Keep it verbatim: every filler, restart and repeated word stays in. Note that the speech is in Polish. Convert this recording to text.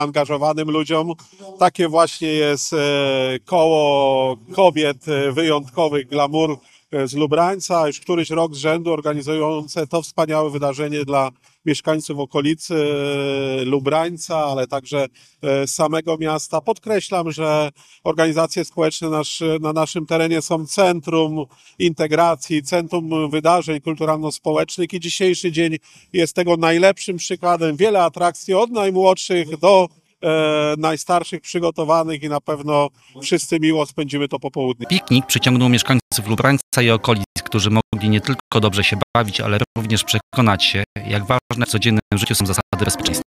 zaangażowanym ludziom. Takie właśnie jest koło kobiet wyjątkowych Glamour z Lubrańca, już któryś rok z rzędu organizujące to wspaniałe wydarzenie dla mieszkańców okolicy Lubrańca, ale także samego miasta. Podkreślam, że organizacje społeczne nasz, na naszym terenie są centrum integracji, centrum wydarzeń kulturalno-społecznych i dzisiejszy dzień jest tego najlepszym przykładem. Wiele atrakcji od najmłodszych do e, najstarszych przygotowanych i na pewno wszyscy miło spędzimy to popołudnie. Piknik przyciągnął mieszkańców Lubrańca i okolic, którzy mogli nie tylko dobrze się bawić, ale również przekonać się, jak ważne w codziennym życiu są zasady bezpieczeństwa.